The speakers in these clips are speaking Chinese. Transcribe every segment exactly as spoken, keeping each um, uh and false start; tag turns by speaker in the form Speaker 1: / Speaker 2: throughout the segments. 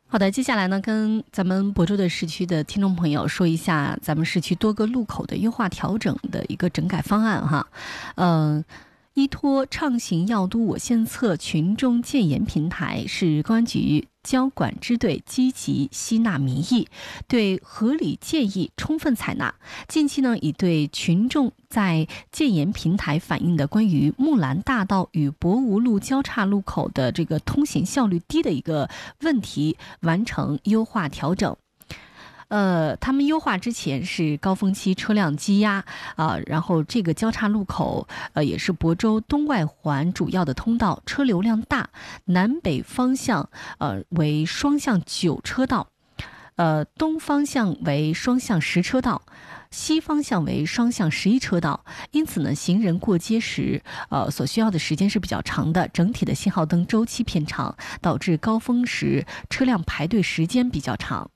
Speaker 1: 好的，接下来呢，跟咱们亳州的市区的听众朋友说一下咱们市区多个路口的优化调整的一个整改方案哈。嗯、呃，依托畅行要督我献策群众建言平台，市公安局交管支队积极吸纳民意，对合理建议充分采纳。近期呢，已对群众在建言平台反映的关于木兰大道与博吴路交叉路口的这个通行效率低的一个问题完成优化调整。呃，他们优化之前是高峰期车辆积压啊、呃，然后这个交叉路口呃也是亳州东外环主要的通道，车流量大，南北方向呃为双向九车道，呃东方向为双向十车道，西方向为双向十一车道，因此呢，行人过街时呃所需要的时间是比较长的，整体的信号灯周期偏长，导致高峰时车辆排队时间比较长。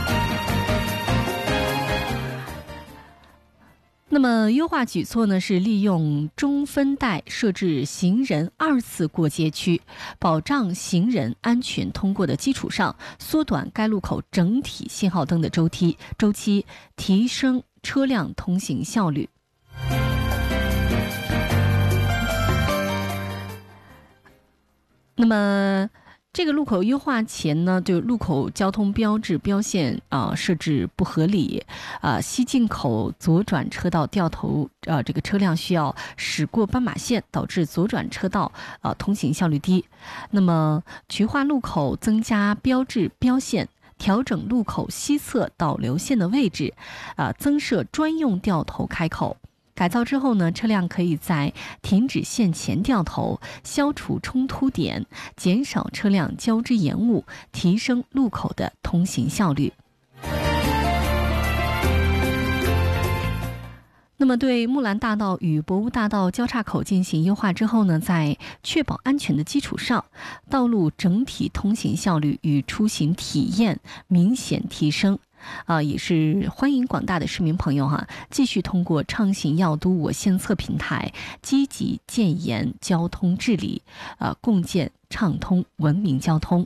Speaker 1: 那么优化举措呢，是利用中分带设置行人二次过街区，保障行人安全通过的基础上，缩短该路口整体信号灯的周期周期，提升车辆通行效率。那么这个路口优化前呢，就路口交通标志标线啊、呃、设置不合理啊、呃，西进口左转车道掉头啊、呃，这个车辆需要驶过斑马线，导致左转车道啊、呃、通行效率低。那么渠化路口增加标志标线，调整路口西侧导流线的位置，啊、呃，增设专用掉头开口。改造之后呢，车辆可以在停止线前掉头，消除冲突点，减少车辆交织延误，提升路口的通行效率。那么对木兰大道与博吴大道交叉口进行优化之后呢，在确保安全的基础上，道路整体通行效率与出行体验明显提升。啊、呃，也是欢迎广大的市民朋友哈、啊，继续通过畅行要督我献策平台，积极建言交通治理，啊、呃，共建畅通文明交通。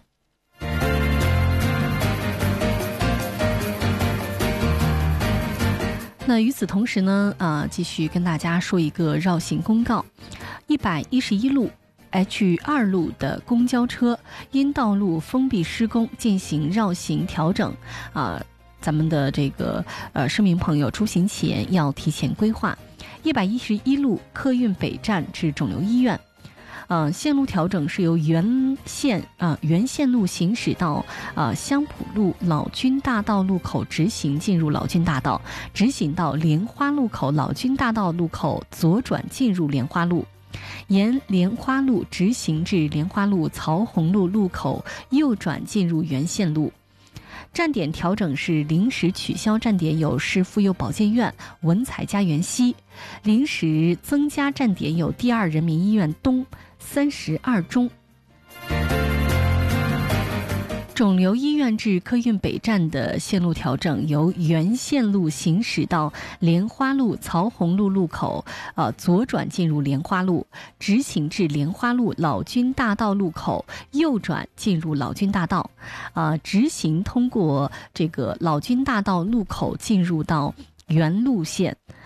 Speaker 1: 那与此同时呢，啊、呃，继续跟大家说一个绕行公告：一百一十一路。H 二路的公交车因道路封闭施工进行绕行调整，啊、呃。咱们的这个呃市民朋友出行前要提前规划。一百一十一路客运北站至肿瘤医院，呃，线路调整是由原线啊、呃、原线路行驶到啊、呃、香浦路老君大道路口直行进入老君大道，直行到莲花路口老君大道路口左转进入莲花路。沿莲花路直行至莲花路曹洪路路口右转进入原线路。站点调整是临时取消站点有市妇幼保健院、文采家园西，临时增加站点有第二人民医院东、三十二中。肿瘤医院至客运北站的线路调整由原线路行驶到莲花路曹洪路路口，呃，左转进入莲花路，直行至莲花路老君大道路口，右转进入老君大道，啊、呃，直行通过这个老君大道路口进入到原路线。